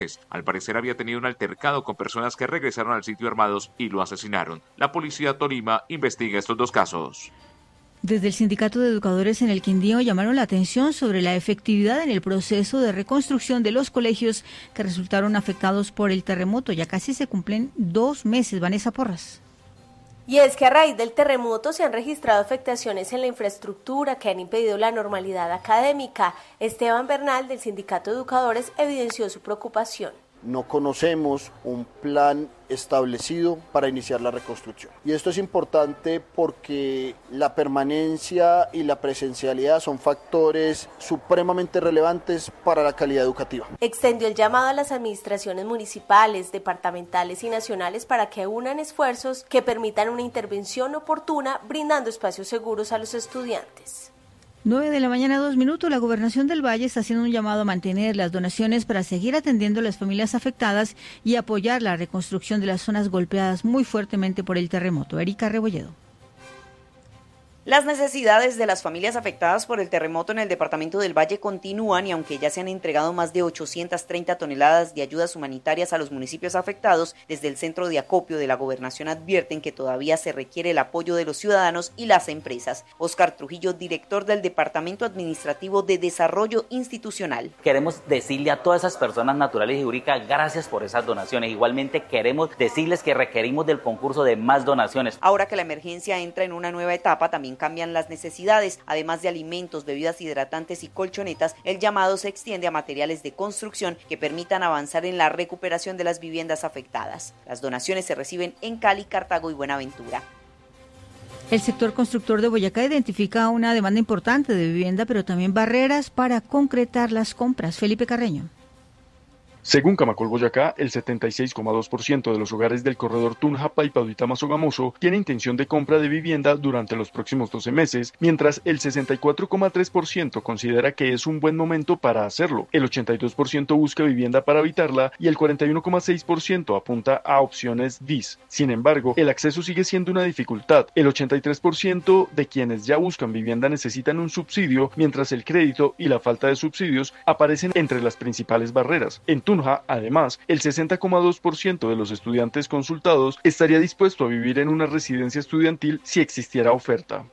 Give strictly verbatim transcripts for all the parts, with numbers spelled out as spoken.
Al parecer había tenido un altercado con personas que regresaron al sitio armados y lo asesinaron. La policía Tolima investiga estos dos casos. Desde el Sindicato de Educadores en el Quindío llamaron la atención sobre la efectividad en el proceso de reconstrucción de los colegios que resultaron afectados por el terremoto. Ya casi se cumplen dos meses. Vanessa Porras. Y es que a raíz del terremoto se han registrado afectaciones en la infraestructura que han impedido la normalidad académica. Esteban Bernal, del Sindicato de Educadores, evidenció su preocupación. No conocemos un plan establecido para iniciar la reconstrucción. Y esto es importante porque la permanencia y la presencialidad son factores supremamente relevantes para la calidad educativa. Extendió el llamado a las administraciones municipales, departamentales y nacionales para que unan esfuerzos que permitan una intervención oportuna, brindando espacios seguros a los estudiantes. nueve de la mañana, dos minutos. La Gobernación del Valle está haciendo un llamado a mantener las donaciones para seguir atendiendo a las familias afectadas y apoyar la reconstrucción de las zonas golpeadas muy fuertemente por el terremoto. Erika Rebolledo. Las necesidades de las familias afectadas por el terremoto en el departamento del Valle continúan y aunque ya se han entregado más de ochocientas treinta toneladas de ayudas humanitarias a los municipios afectados, desde el centro de acopio de la Gobernación advierten que todavía se requiere el apoyo de los ciudadanos y las empresas. Óscar Trujillo, director del Departamento Administrativo de Desarrollo Institucional. Queremos decirle a todas esas personas naturales y jurídicas gracias por esas donaciones. Igualmente queremos decirles que requerimos del concurso de más donaciones. Ahora que la emergencia entra en una nueva etapa, también cambian las necesidades. Además de alimentos, bebidas hidratantes y colchonetas, el llamado se extiende a materiales de construcción que permitan avanzar en la recuperación de las viviendas afectadas. Las donaciones se reciben en Cali, Cartago y Buenaventura. El sector constructor de Boyacá identifica una demanda importante de vivienda, pero también barreras para concretar las compras. Felipe Carreño. Según Camacol Boyacá, el setenta y seis coma dos por ciento de los hogares del corredor Tunja, Paipauitama, Sogamoso tiene intención de compra de vivienda durante los próximos doce meses, mientras el sesenta y cuatro coma tres por ciento considera que es un buen momento para hacerlo, el ochenta y dos por ciento busca vivienda para habitarla y el cuarenta y uno coma seis por ciento apunta a opciones D I S. Sin embargo, el acceso sigue siendo una dificultad. El ochenta y tres por ciento de quienes ya buscan vivienda necesitan un subsidio, mientras el crédito y la falta de subsidios aparecen entre las principales barreras. En Tunja, además, el sesenta coma dos por ciento de los estudiantes consultados estaría dispuesto a vivir en una residencia estudiantil si existiera oferta.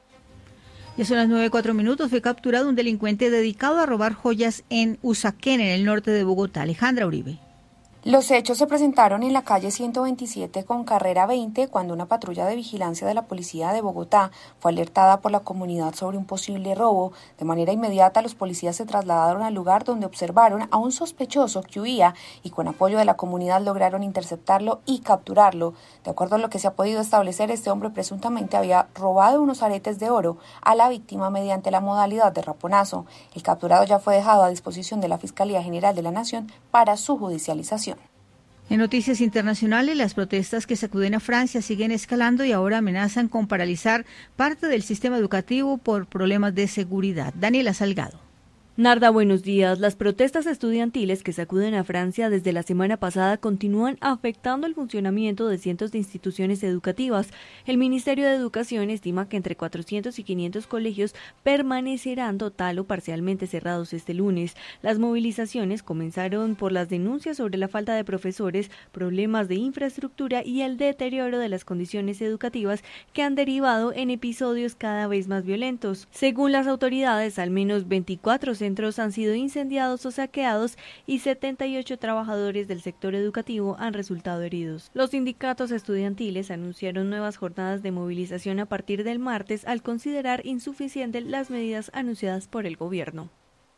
Ya son las nueve y cuatro minutos. Fue capturado un delincuente dedicado a robar joyas en Usaquén, en el norte de Bogotá. Alejandra Uribe. Los hechos se presentaron en la calle ciento veintisiete con carrera veinte cuando una patrulla de vigilancia de la policía de Bogotá fue alertada por la comunidad sobre un posible robo. De manera inmediata los policías se trasladaron al lugar donde observaron a un sospechoso que huía y con apoyo de la comunidad lograron interceptarlo y capturarlo. De acuerdo a lo que se ha podido establecer, este hombre presuntamente había robado unos aretes de oro a la víctima mediante la modalidad de raponazo. El capturado ya fue dejado a disposición de la Fiscalía General de la Nación para su judicialización. En noticias internacionales, las protestas que sacuden a Francia siguen escalando y ahora amenazan con paralizar parte del sistema educativo por problemas de seguridad. Daniela Salgado. Narda, buenos días. Las protestas estudiantiles que sacuden a Francia desde la semana pasada continúan afectando el funcionamiento de cientos de instituciones educativas. El Ministerio de Educación estima que entre cuatrocientos y quinientos colegios permanecerán total o parcialmente cerrados este lunes. Las movilizaciones comenzaron por las denuncias sobre la falta de profesores, problemas de infraestructura y el deterioro de las condiciones educativas que han derivado en episodios cada vez más violentos. Según las autoridades, al menos veinticuatro centros han sido incendiados o saqueados y setenta y ocho trabajadores del sector educativo han resultado heridos. Los sindicatos estudiantiles anunciaron nuevas jornadas de movilización a partir del martes al considerar insuficientes las medidas anunciadas por el gobierno.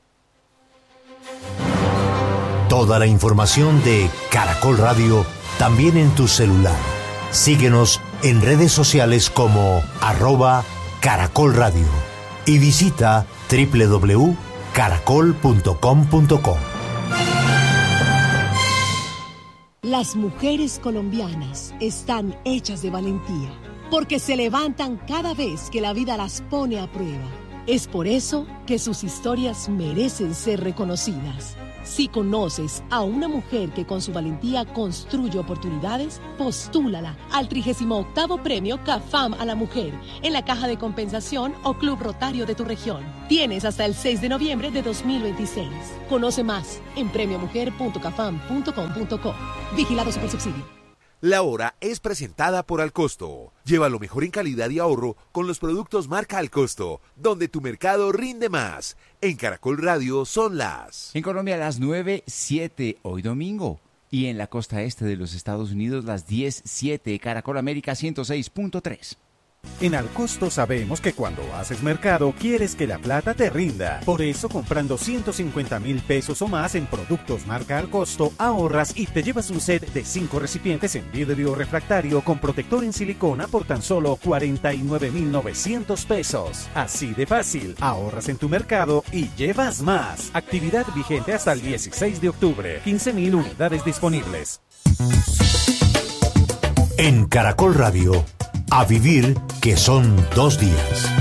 Toda la información de Caracol Radio también en tu celular. Síguenos en redes sociales como arroba Caracol Radio y visita doble u doble u doble u punto caracol punto com punto co. Las mujeres colombianas están hechas de valentía, porque se levantan cada vez que la vida las pone a prueba. Es por eso que sus historias merecen ser reconocidas. Si conoces a una mujer que con su valentía construye oportunidades, postúlala al trigésimo octavo Premio CAFAM a la Mujer en la Caja de Compensación o Club Rotario de tu región. Tienes hasta el seis de noviembre de dos mil veintiséis. Conoce más en premio mujer punto cafam punto com punto co. Vigilado Supersubsidio. La hora es presentada por Alcosto. Lleva lo mejor en calidad y ahorro con los productos marca Alcosto, donde tu mercado rinde más. En Caracol Radio son las... En Colombia las nueve siete hoy domingo. Y en la costa este de los Estados Unidos las diez siete. Caracol América ciento seis punto tres. En Alcosto sabemos que cuando haces mercado quieres que la plata te rinda. Por eso, comprando ciento cincuenta mil pesos o más en productos marca Alcosto, ahorras y te llevas un set de cinco recipientes en vidrio refractario con protector en silicona por tan solo cuarenta y nueve mil novecientos pesos. Así de fácil, ahorras en tu mercado y llevas más. Actividad vigente hasta el dieciséis de octubre. quince mil unidades disponibles. En Caracol Radio, a vivir que son dos días.